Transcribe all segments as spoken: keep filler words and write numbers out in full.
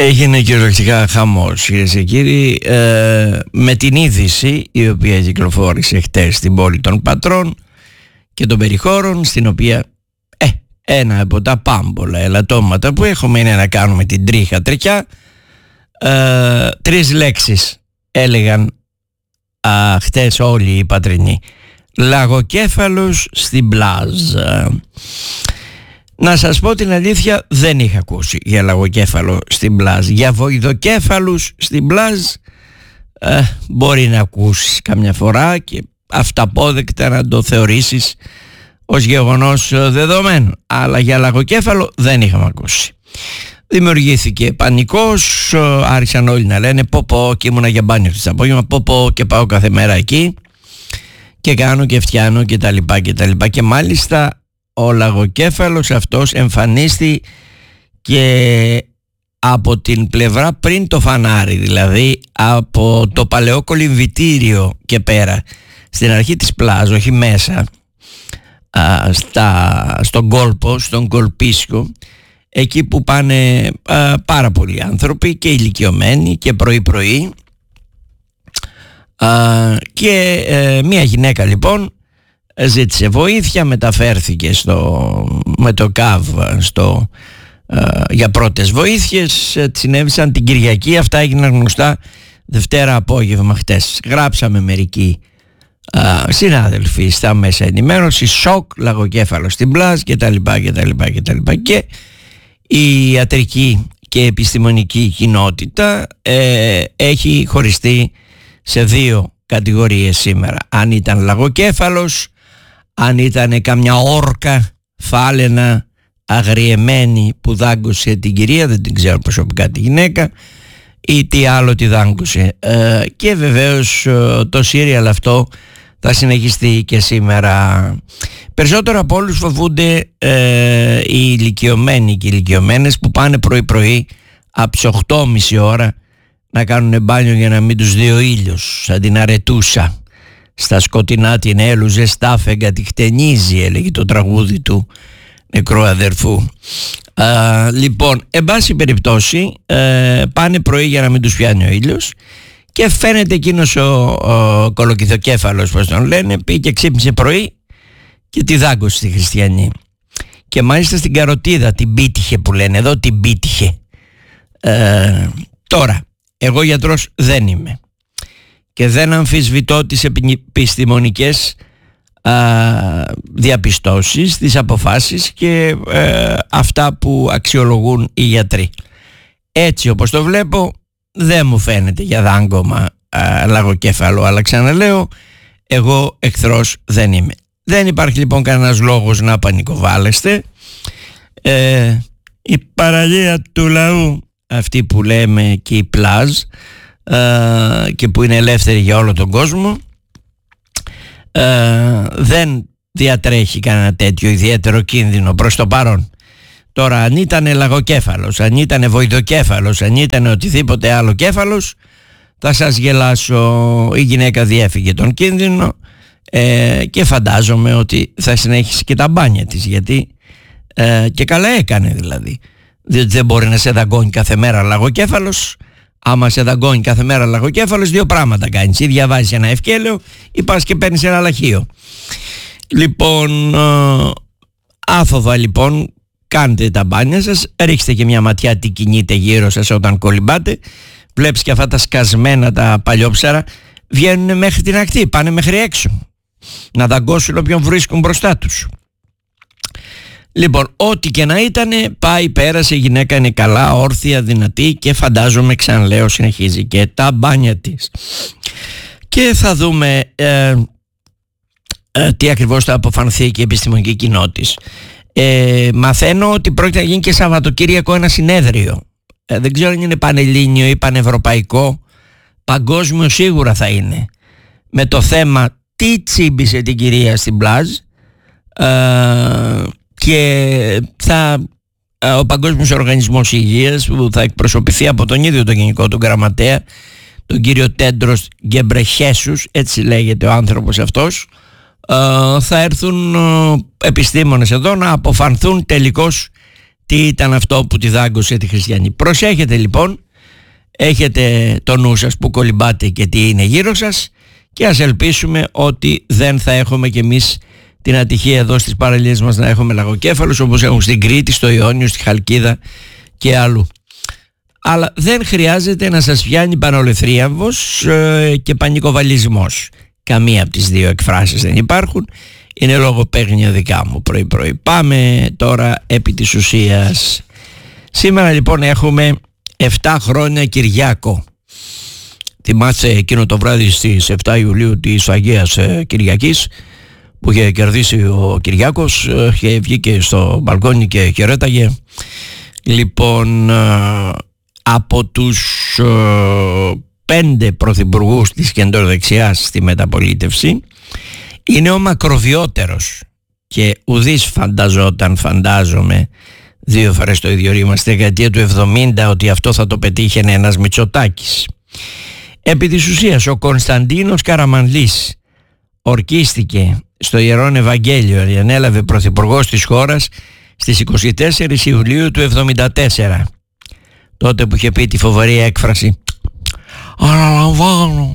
Έγινε κυριολεκτικά χαμός, κυρίες και κύριοι, ε, με την είδηση η οποία κυκλοφόρησε χτες στην πόλη των Πατρών και των περιχώρων, στην οποία ε, ένα από τα πάμπολα ελαττώματα που έχουμε είναι να κάνουμε την τρίχα τρικιά. Ε, τρεις λέξεις έλεγαν α, χτες όλοι οι πατρινοί: λαγοκέφαλος στην Πλάζ. Να σας πω την αλήθεια, δεν είχα ακούσει για λαγοκέφαλο στην Πλάζ. Για βοηδοκέφαλους στην Πλάζ ε, μπορεί να ακούσεις καμιά φορά και αυταπόδεκτα να το θεωρήσεις ως γεγονός δεδομένο, αλλά για λαγοκέφαλο δεν είχαμε ακούσει. Δημιουργήθηκε πανικός, άρχισαν όλοι να λένε πω πω, και ήμουνα για μπάνιο χθες απόγευμα, πω πω και πάω κάθε μέρα εκεί και κάνω και φτιάνω και τα λοιπά και τα λοιπά. Και μάλιστα ο λαγοκέφαλος αυτός εμφανίστη και από την πλευρά πριν το φανάρι, δηλαδή από το παλαιό κολυμβητήριο και πέρα, στην αρχή της Πλάζ, όχι μέσα, α, στα, στον κόλπο, στον κολπίσκο, εκεί που πάνε α, πάρα πολλοί άνθρωποι και ηλικιωμένοι και πρωί πρωί, α, και ε, μια γυναίκα λοιπόν ζήτησε βοήθεια, μεταφέρθηκε στο, με το ΚΑΒ στο, ε, για πρώτες βοήθειες. Συνέβησαν την Κυριακή, αυτά έγιναν γνωστά Δευτέρα απόγευμα χτες. Γράψαμε μερικοί ε, συνάδελφοι στα μέσα ενημέρωση, σοκ, λαγοκέφαλο στην Πλάζ και τα λοιπά και τα λοιπά και τα λοιπά. Και η ιατρική και επιστημονική κοινότητα ε, έχει χωριστεί σε δύο κατηγορίες σήμερα. Αν ήταν λαγοκέφαλος, αν ήταν καμιά όρκα φάλαινα αγριεμένη που δάγκωσε την κυρία, δεν την ξέρω προσωπικά τη γυναίκα, ή τι άλλο τη δάγκωσε. Ε, και βεβαίως ε, το σύριαλ αυτό θα συνεχιστεί και σήμερα. Περισσότερο από όλους φοβούνται ε, οι ηλικιωμένοι και οι ηλικιωμένες που πάνε πρωί πρωί από τις οκτώ και μισή ώρα να κάνουν μπάνιο για να μην τους δει ο ήλιος, σαν την αρετούσα στα σκοτεινά την έλουζε στάφεγγα τη χτενίζει, έλεγε το τραγούδι του νεκρού αδερφού. Α, λοιπόν, εν πάση περιπτώσει ε, πάνε πρωί για να μην τους πιάνει ο ήλιος και φαίνεται εκείνος ο, ο κολοκυθοκέφαλος, πώς τον λένε, πήγε και ξύπνησε πρωί και τη δάγκωσε στη χριστιανή, και μάλιστα στην καροτίδα την πίτυχε, που λένε εδώ, την πίτυχε. ε, τώρα εγώ γιατρός δεν είμαι και δεν αμφισβητώ τις επιστημονικές α, διαπιστώσεις, τις αποφάσεις και ε, αυτά που αξιολογούν οι γιατροί. Έτσι όπως το βλέπω δεν μου φαίνεται για δάγκωμα α, λαγοκέφαλο, αλλά ξαναλέω, εγώ εχθρός δεν είμαι. Δεν υπάρχει λοιπόν κανένας λόγος να πανικοβάλλεστε. ε, η παραλία του λαού, αυτή που λέμε και η Πλάζ, Uh, και που είναι ελεύθερη για όλο τον κόσμο, uh, δεν διατρέχει κανένα τέτοιο ιδιαίτερο κίνδυνο προς το παρόν. Τώρα, αν ήταν λαγοκέφαλος, αν ήταν βοηδοκέφαλος, αν ήταν οτιδήποτε άλλο κέφαλος, θα σας γελάσω. Η γυναίκα διέφυγε τον κίνδυνο ε, και φαντάζομαι ότι θα συνέχισει και τα μπάνια της, γιατί ε, και καλά έκανε δηλαδή, διότι δεν μπορεί να σε δαγκώνει κάθε μέρα λαγοκέφαλος. Άμα σε δαγκώνει κάθε μέρα λαγοκέφαλος, δύο πράγματα κάνεις: ή διαβάζεις ένα ευκέλαιο ή πας και παίρνεις ένα λαχείο. Λοιπόν, ε, άφοβα λοιπόν, κάντε τα μπάνια σας, ρίξτε και μια ματιά τι κινείται γύρω σας όταν κολυμπάτε. Βλέπεις και αυτά τα σκασμένα τα παλιόψαρα βγαίνουν μέχρι την ακτή, πάνε μέχρι έξω να δαγκώσουν όποιον βρίσκουν μπροστά τους. Λοιπόν, ό,τι και να ήτανε, πάει, πέρασε, η γυναίκα είναι καλά, όρθια, δυνατή και φαντάζομαι, ξαναλέω, συνεχίζει και τα μπάνια της. Και θα δούμε ε, ε, τι ακριβώς θα αποφανθεί και η επιστημονική κοινότητα. Ε, μαθαίνω ότι πρόκειται να γίνει και Σαββατοκύριακο ένα συνέδριο. Ε, δεν ξέρω αν είναι πανελλήνιο ή πανευρωπαϊκό, παγκόσμιο σίγουρα θα είναι, με το θέμα τι τσίμπησε την κυρία στην Πλάζ. Ε, και θα, ο Παγκόσμιος Οργανισμός Υγείας, που θα εκπροσωπηθεί από τον ίδιο τον Γενικό τον Γραμματέα, τον κύριο Τέντρος Γκεμπρεχέσους, έτσι λέγεται ο άνθρωπος αυτός, θα έρθουν επιστήμονες εδώ να αποφανθούν τελικώς τι ήταν αυτό που τη δάγκωσε τη Χριστιανή. Προσέχετε λοιπόν, έχετε το νου σας που κολυμπάτε και τι είναι γύρω σας, και ας ελπίσουμε ότι δεν θα έχουμε κι εμείς την ατυχία εδώ στις παραλίες μας να έχουμε λαγοκέφαλους όπως έχουν στην Κρήτη, στο Ιόνιο, στη Χαλκίδα και αλλού. Αλλά δεν χρειάζεται να σας πιάνει πανολεθρίαμβος ε, και πανικοβαλισμός. Καμία από τις δύο εκφράσεις δεν υπάρχουν. Είναι λογοπαίγνια δικά μου πρωί πρωί. Πάμε τώρα επί της ουσίας. Σήμερα λοιπόν έχουμε επτά χρόνια Κυριάκο. Θυμάστε εκείνο το βράδυ στις επτά Ιουλίου της Αγίας Κυριακής που είχε κερδίσει ο Κυριάκος και βγήκε στο μπαλκόνι και χαιρέταγε. Λοιπόν, από τους πέντε πρωθυπουργούς της κεντροδεξιάς στη μεταπολίτευση είναι ο μακροβιότερος και ουδής φανταζόταν, φαντάζομαι, δύο φορές το ίδιο ρήμα στη δεκαετία του εβδομήντα ότι αυτό θα το πετύχαινε ένας Μητσοτάκης. Επί της ουσίας ο Κωνσταντίνος Καραμανλής ορκίστηκε στο Ιερόν Ευαγγέλιο, ανέλαβε πρωθυπουργός της χώρας στις είκοσι τέσσερις Ιουλίου του εβδομήντα τέσσερα, τότε που είχε πει τη φοβερή έκφραση «Αναλαμβάνω».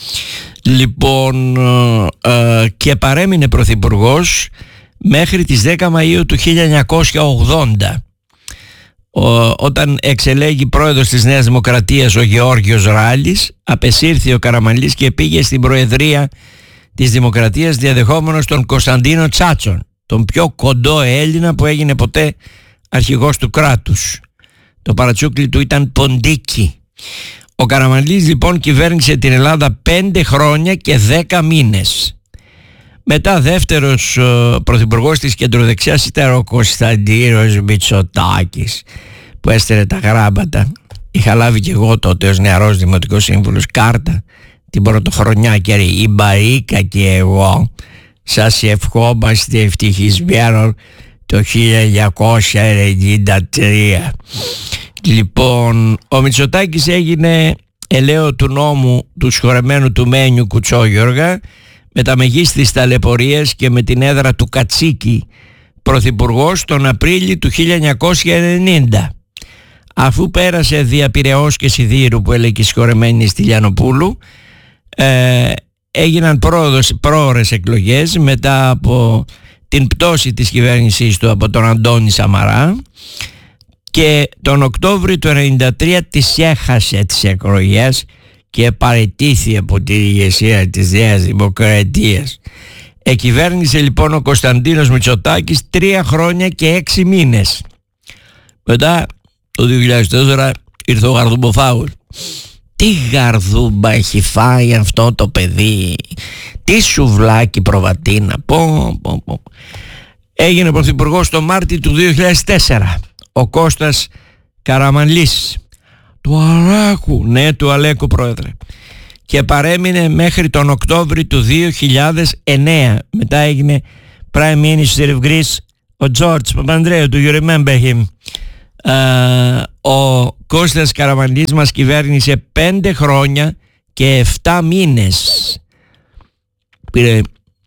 Λοιπόν, ε, και παρέμεινε πρωθυπουργός μέχρι τις δέκα Μαΐου του χίλια εννιακόσια ογδόντα, ο, όταν εξελέγει πρόεδρος της Νέας Δημοκρατίας ο Γεώργιος Ράλης. Απεσύρθη ο Καραμανλής και πήγε στην προεδρία της Δημοκρατίας διαδεχόμενος τον Κωνσταντίνο Τσάτσον, τον πιο κοντό Έλληνα που έγινε ποτέ αρχηγός του κράτους. Το παρατσούκλι του ήταν ποντίκι. Ο Καραμανλής λοιπόν κυβέρνησε την Ελλάδα πέντε χρόνια και δέκα μήνες. Μετά δεύτερος uh, πρωθυπουργός της κεντροδεξιάς ήταν ο Κωνσταντίνος Μητσοτάκης που έστερε τα γράμματα. Είχα λάβει και εγώ τότε ως νεαρός δημοτικός σύμβουλος κάρτα την πρωτοχρονιά και η Μπαρίκα και εγώ σας ευχόμαστε ευτυχισμένο το χίλια εννιακόσια ενενήντα τρία. Λοιπόν, ο Μητσοτάκης έγινε ελαίο του νόμου του σχορεμένου του Μένιου Κουτσόγιοργα με τα μεγίστης ταλαιπωρίες και με την έδρα του Κατσίκη πρωθυπουργός τον Απρίλιο του χίλια εννιακόσια ενενήντα. Αφού πέρασε δια Πειραιώς και Σιδήρου που έλεγε σχορεμένη στη Λιανοπούλου, ε, έγιναν πρόωρες εκλογές μετά από την πτώση της κυβέρνησής του από τον Αντώνη Σαμαρά, και τον Οκτώβριο του ενενήντα τρία τις έχασε τις εκλογές και παραιτήθη από την ηγεσία της Νέας Δημοκρατίας. Εκυβέρνησε λοιπόν ο Κωνσταντίνος Μητσοτάκης τρία χρόνια και έξι μήνες. Μετά το δύο χιλιάδες τέσσερα ήρθε ο Γαρδουμποφάουλ. Τι γαρδούμπα έχει φάει αυτό το παιδί, τι σουβλάκι προβατίνα. Πω, πω, πω. Έγινε πρωθυπουργός το Μάρτιο του δύο χιλιάδες τέσσερα ο Κώστας Καραμανλής, του Αλέκου, ναι, του Αλέκου πρόεδρε, και παρέμεινε μέχρι τον Οκτώβριο του δύο χιλιάδες εννέα. Μετά έγινε Prime Minister of Greece ο George Παπανδρέου, do you remember him? Uh, ο Κώστας Καραμανλής μας κυβέρνησε πέντε χρόνια και εφτά μήνες. Πήρε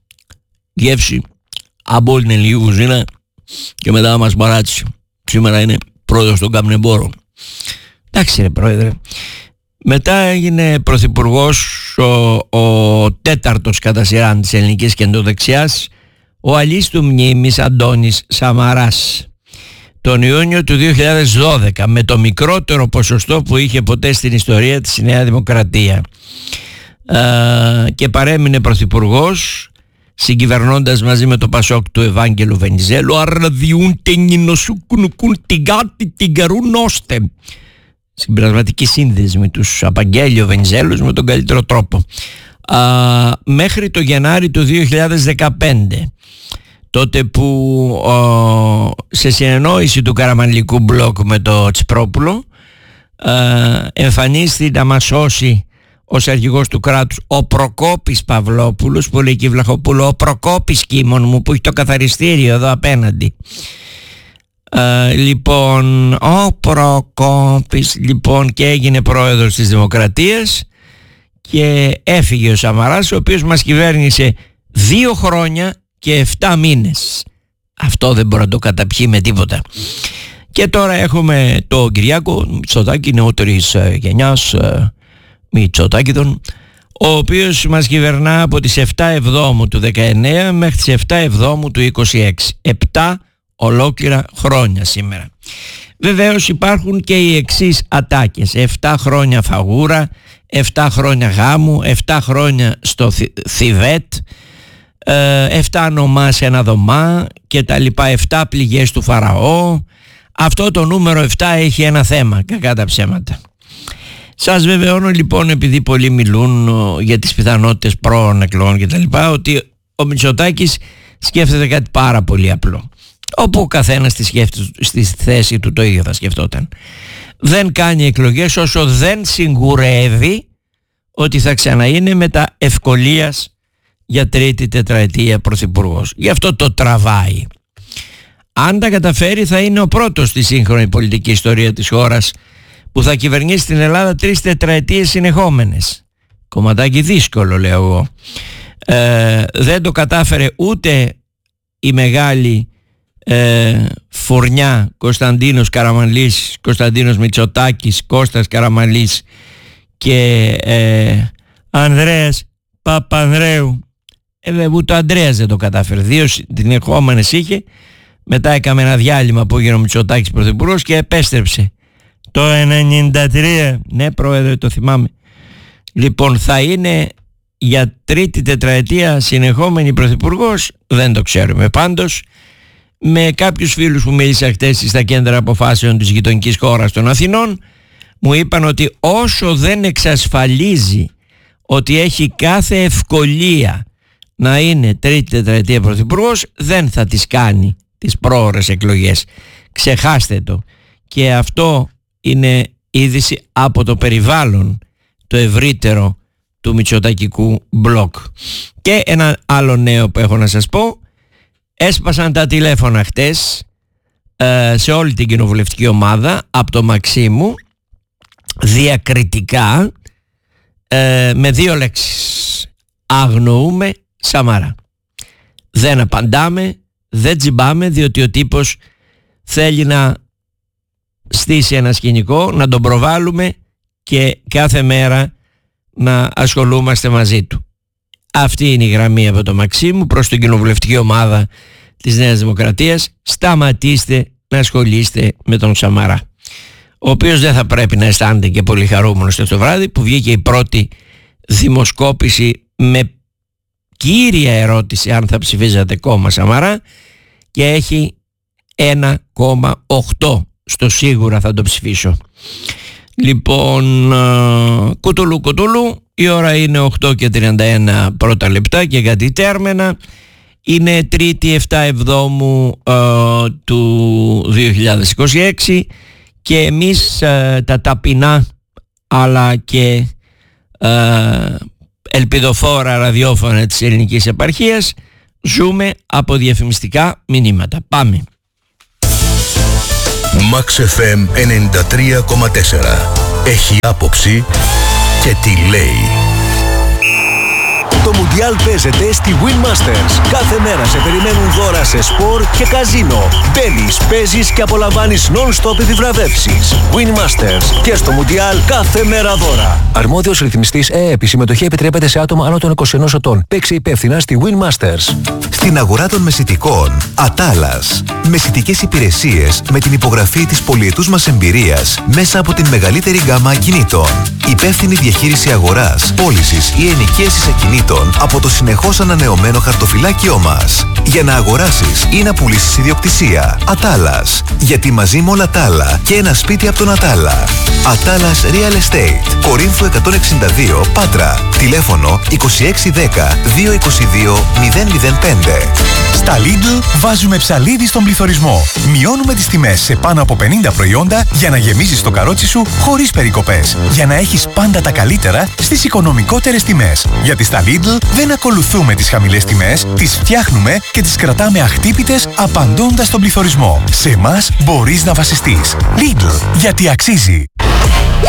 γεύση από την ελληνική κουζίνα και μετά μας παράτησε. Σήμερα είναι πρόεδρος των καπνεμπόρων. Εντάξει ρε πρόεδρε. Μετά έγινε πρωθυπουργός ο, ο τέταρτος κατά σειρά της ελληνικής κεντροδεξιάς, ο αλής του μνήμης Αντώνης Σαμαράς, τον Ιούνιο του δύο χιλιάδες δώδεκα, με το μικρότερο ποσοστό που είχε ποτέ στην ιστορία της Νέα Δημοκρατία, ε, και παρέμεινε πρωθυπουργός συγκυβερνώντας μαζί με το Πασόκ του Ευάγγελου Βενιζέλου. Αρραδιούν τενινοσούκουνουκούν τιγκάτι τιγκαρούν-όστε. Συμπερασματική σύνδεση με τους Απαγγέλιο Βενιζέλους με τον καλύτερο τρόπο. Α, μέχρι το Γενάρη του δύο χιλιάδες δεκαπέντε, τότε που α, σε συνεννόηση του Καραμανλικού μπλοκ με το Τσιπρόπουλο α, εμφανίστηκε να μας σώσει ως αρχηγός του κράτους ο Προκόπης Παυλόπουλος, που λέει και η Βλαχοπούλου, ο Προκόπης Κίμων μου που έχει το καθαριστήριο εδώ απέναντι. Uh, λοιπόν, ο Προκόπης λοιπόν και έγινε πρόεδρος της Δημοκρατίας και έφυγε ο Σαμαράς, ο οποίος μας κυβέρνησε δύο χρόνια και εφτά μήνες. Αυτό δεν μπορεί να το καταπιεί με τίποτα. Και τώρα έχουμε το Κυριάκο Μητσοτάκη, νεότερης γενιάς Μητσοτάκηδων, ο οποίος μας κυβερνά από τις επτά Εβδόμου του δεκαεννέα μέχρι τις επτά Εβδόμου του είκοσι έξι. Επτά ολόκληρα χρόνια σήμερα. Βεβαίως υπάρχουν και οι εξής ατάκες: επτά χρόνια φαγούρα, επτά χρόνια γάμου, επτά χρόνια στο Θιβέτ, επτά νομά σε ένα δωμά και τα λοιπά, επτά πληγές του Φαραώ. Αυτό το νούμερο επτά έχει ένα θέμα, κακά τα ψέματα. Σας βεβαιώνω λοιπόν, επειδή πολλοί μιλούν για τις πιθανότητες πρώων εκλογών και τα λοιπά, ότι ο Μητσοτάκης σκέφτεται κάτι πάρα πολύ απλό, όπου ο καθένας στη, στη θέση του το ίδιο θα σκεφτόταν. Δεν κάνει εκλογές όσο δεν σιγουρεύει ότι θα ξαναείνε με τα ευκολίας για τρίτη τετραετία πρωθυπουργός. Γι' αυτό το τραβάει. Αν τα καταφέρει, θα είναι ο πρώτος στη σύγχρονη πολιτική ιστορία της χώρας που θα κυβερνήσει την Ελλάδα τρεις τετραετίες συνεχόμενες. Κομματάκι δύσκολο, λέω εγώ. Ε, δεν το κατάφερε ούτε η μεγάλη ε, φουρνιά Κωνσταντίνος Καραμανλής, Κωνσταντίνος Μητσοτάκης, Κώστας Καραμανλής και ε, Ανδρέας Παπανδρέου. Ε, ούτε ο Ανδρέας δεν το κατάφερε. Δύο συνεχόμενες είχε. Μετά έκαμε ένα διάλειμμα που έγινε ο Μητσοτάκης πρωθυπουργός και επέστρεψε το ενενήντα τρία. Ναι, πρόεδρε, το θυμάμαι. Λοιπόν, θα είναι για τρίτη τετραετία συνεχόμενη πρωθυπουργός? Δεν το ξέρουμε. Πάντως, με κάποιους φίλους που μίλησα χτες στα κέντρα αποφάσεων της γειτονικής χώρας των Αθηνών, μου είπαν ότι όσο δεν εξασφαλίζει ότι έχει κάθε ευκολία να είναι τρίτη τετραετία πρωθυπουργός, δεν θα τις κάνει τις πρόωρες εκλογές. Ξεχάστε το. Και αυτό είναι είδηση από το περιβάλλον το ευρύτερο του μητσοτακικού μπλοκ. Και ένα άλλο νέο που έχω να σας πω: έσπασαν τα τηλέφωνα χτες ε, σε όλη την κοινοβουλευτική ομάδα από το Μαξίμου, διακριτικά, ε, με δύο λέξεις: αγνοούμε Σαμαρά. Δεν απαντάμε, δεν τζιμπάμε, διότι ο τύπος θέλει να στήσει ένα σκηνικό, να τον προβάλλουμε και κάθε μέρα να ασχολούμαστε μαζί του. Αυτή είναι η γραμμή από το Μαξίμου προς την κοινοβουλευτική ομάδα της Νέας Δημοκρατίας: σταματήστε να ασχολείστε με τον Σαμαρά, ο οποίος δεν θα πρέπει να αισθάνεται και πολύ χαρούμενος το βράδυ που βγήκε η πρώτη δημοσκόπηση με κύρια ερώτηση αν θα ψηφίζατε κόμμα Σαμαρά και έχει ένα κόμμα οκτώ στο σίγουρα θα το ψηφίσω. Λοιπόν, κουτουλού κουτουλού, η ώρα είναι οκτώ και τριάντα ένα πρώτα λεπτά και κάτι τέρμενα. Είναι τρίτη επτά Εβδόμου ε, του δύο χιλιάδες είκοσι έξι και εμείς ε, τα ταπεινά αλλά και ε, ελπιδοφόρα ραδιόφωνα της ελληνικής επαρχίας ζούμε από διαφημιστικά μηνύματα. Πάμε. Max εφ εμ ενενήντα τρία κόμμα τέσσερα. Έχει άποψη και τι λέει. Το Μουντιάλ παίζεται στη Win Masters. Κάθε μέρα σε περιμένουν δώρα σε σπορ και καζίνο. Μπαίνεις, παίζεις και απολαμβάνεις non-stop επιβραβεύσεις. Win Masters και στο Μουντιάλ κάθε μέρα δώρα. Αρμόδιος ρυθμιστής ΕΕΠ. Η συμμετοχή επιτρέπεται σε άτομα άνω των είκοσι ενός ετών. Παίξε υπεύθυνα στη Win Masters. Στην αγορά των μεσητικών, Ατάλας. Μεσητικές υπηρεσίες με την υπογραφή της πολυετούς μας εμπειρίας μέσα από την μεγαλύτερη γκάμα ακινήτων. Υπεύθυνη διαχείριση αγοράς, πώλησης ή ενοικίασης ακινήτων από το συνεχώς ανανεωμένο χαρτοφυλάκιό μας. Για να αγοράσεις ή να πουλήσεις ιδιοκτησία. Ατάλας. Γιατί μαζί με όλα τα άλλα και ένα σπίτι από τον Ατάλα. Ατάλας Real Estate. Κορίνθου εκατόν εξήντα δύο, Πάτρα. Τηλέφωνο είκοσι έξι δέκα διακόσια είκοσι δύο μηδέν μηδέν πέντε. Στα Lidl βάζουμε ψαλίδι στον πληθωρισμό. Μειώνουμε τις τιμές σε πάνω από πενήντα προϊόντα για να γεμίζεις το καρότσι σου χωρίς περικοπές. Για να έχεις πάντα τα καλύτερα στις οικονομικότερες τιμές. Γιατί στα Lidl δεν ακολουθούμε τις χαμηλές τιμές, τις φτιάχνουμε και τις κρατάμε αχτύπητες απαντώντας στον πληθωρισμό. Σε εμάς μπορείς να βασιστείς. Lidl, γιατί αξίζει.